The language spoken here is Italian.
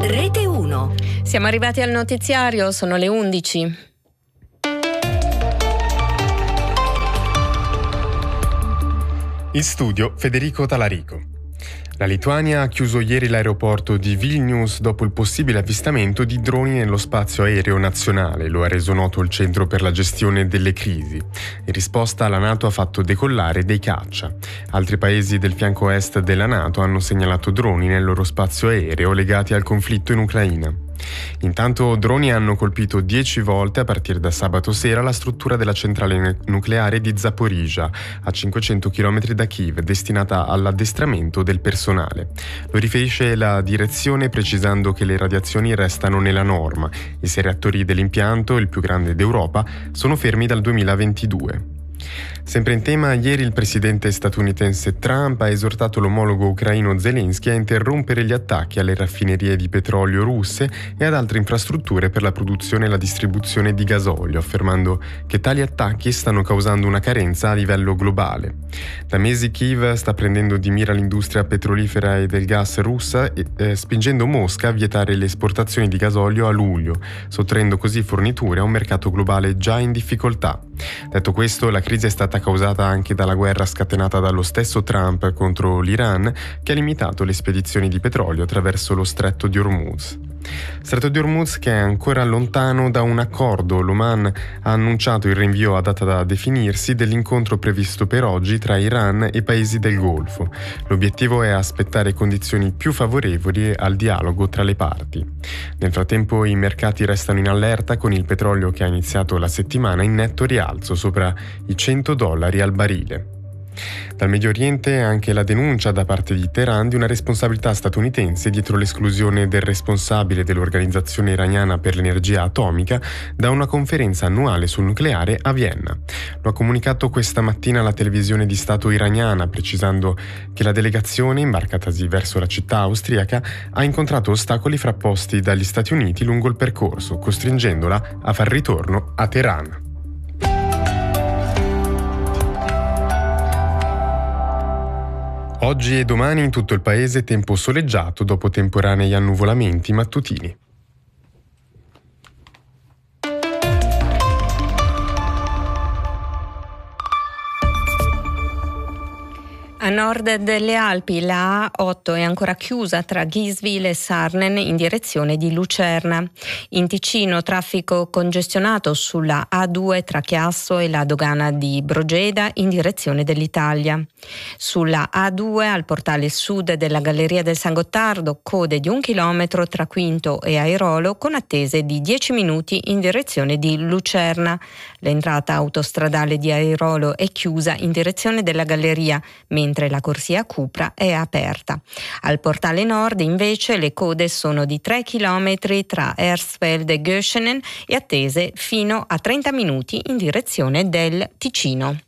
Rete 1. Siamo arrivati al notiziario, sono le 11. In studio Federico Talarico. La Lituania ha chiuso ieri l'aeroporto di Vilnius dopo il possibile avvistamento di droni nello spazio aereo nazionale, lo ha reso noto il Centro per la gestione delle crisi. In risposta la NATO ha fatto decollare dei caccia. Altri paesi del fianco est della NATO hanno segnalato droni nel loro spazio aereo legati al conflitto in Ucraina. Intanto droni hanno colpito 10 volte a partire da sabato sera la struttura della centrale nucleare di Zaporizhzhia, a 500 km da Kiev, destinata all'addestramento del personale. Lo riferisce la direzione precisando che le radiazioni restano nella norma. I 6 reattori dell'impianto, il più grande d'Europa, sono fermi dal 2022. Sempre in tema, ieri il presidente statunitense Trump ha esortato l'omologo ucraino Zelensky a interrompere gli attacchi alle raffinerie di petrolio russe e ad altre infrastrutture per la produzione e la distribuzione di gasolio, affermando che tali attacchi stanno causando una carenza a livello globale. Da mesi Kiev sta prendendo di mira l'industria petrolifera e del gas russa, spingendo Mosca a vietare le esportazioni di gasolio a luglio, sottraendo così forniture a un mercato globale già in difficoltà. Detto questo, la crisi è stata causata anche dalla guerra scatenata dallo stesso Trump contro l'Iran, che ha limitato le spedizioni di petrolio attraverso lo Stretto di Hormuz. Stretto di Hormuz che è ancora lontano da un accordo. L'Oman ha annunciato il rinvio a data da definirsi dell'incontro previsto per oggi tra Iran e paesi del Golfo. L'obiettivo è aspettare condizioni più favorevoli al dialogo tra le parti. Nel frattempo i mercati restano in allerta con il petrolio che ha iniziato la settimana in netto rialzo sopra i $100 al barile. Dal Medio Oriente anche la denuncia da parte di Teheran di una responsabilità statunitense dietro l'esclusione del responsabile dell'Organizzazione Iraniana per l'Energia Atomica da una conferenza annuale sul nucleare a Vienna. Lo ha comunicato questa mattina la televisione di Stato iraniana, precisando che la delegazione, imbarcatasi verso la città austriaca, ha incontrato ostacoli frapposti dagli Stati Uniti lungo il percorso, costringendola a far ritorno a Teheran. Oggi e domani in tutto il paese tempo soleggiato dopo temporanei annuvolamenti mattutini. A nord delle Alpi la A8 è ancora chiusa tra Giswil e Sarnen in direzione di Lucerna. In Ticino traffico congestionato sulla A2 tra Chiasso e la dogana di Brogeda in direzione dell'Italia. Sulla A2 al portale sud della Galleria del San Gottardo code di 1 chilometro tra Quinto e Airolo con attese di 10 minuti in direzione di Lucerna. L'entrata autostradale di Airolo è chiusa in direzione della Galleria, mentre la corsia Cupra è aperta. Al portale nord invece le code sono di 3 chilometri tra Hersfeld e Göschenen e attese fino a 30 minuti in direzione del Ticino.